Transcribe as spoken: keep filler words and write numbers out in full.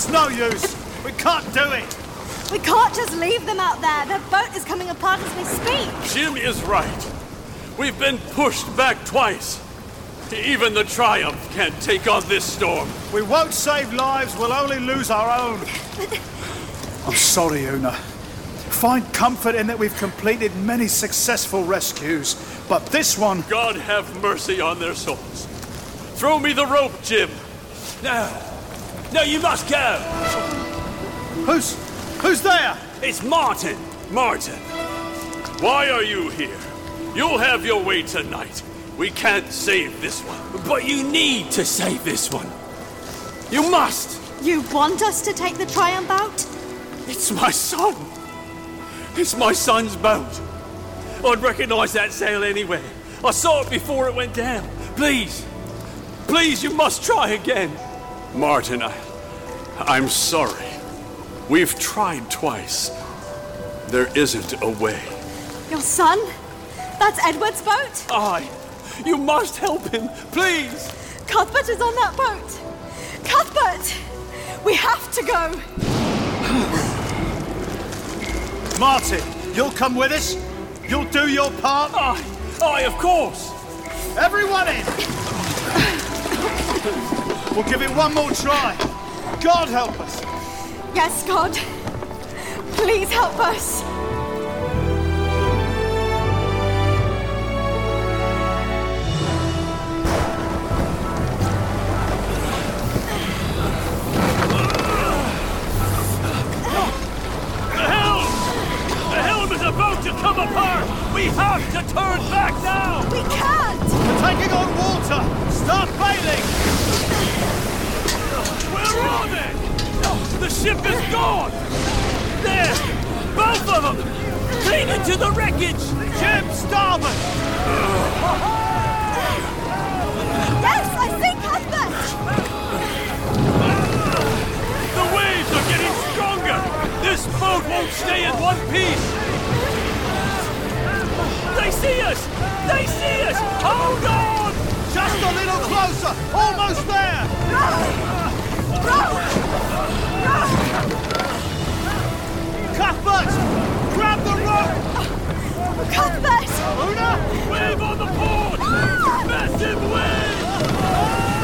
It's no use. We can't do it. We can't just leave them out there. Their boat is coming apart as we speak. Jim is right. We've been pushed back twice. Even the Triumph can't take on this storm. We won't save lives, we'll only lose our own. I'm sorry, Una. Find comfort in that we've completed many successful rescues, but this one... God have mercy on their souls. Throw me the rope, Jim. No. No, you must go. Who's... who's there? It's Martin. Martin, why are you here? You'll have your way tonight. We can't save this one. But you need to save this one. You must. You want us to take the Triumph out? It's my son. It's my son's boat. I'd recognize that sail anyway. I saw it before it went down. Please. Please, you must try again. Martin, I, I'm sorry. We've tried twice. There isn't a way. Your son? That's Edward's boat? I. You must help him, please. Cuthbert is on that boat. Cuthbert! We have to go. Martin, you'll come with us? You'll do your part? Aye, aye, of course. Everyone in! We'll give it one more try. God help us. Yes, God. Please help us. About to come apart! We have to turn back now! We can't! We're taking on water! Start bailing! Where are they? The ship is gone! There! Both of them! Clean into the wreckage! Jim, starboard! Yes, I see Cuthbert! The waves are getting stronger! This boat won't stay in one piece! They see us! They see us! Hold on! Just a little closer! Almost there! Row! Row! Row! Cuthbert! Grab the rope! Cuthbert! Una! Wave on the port! Massive wave!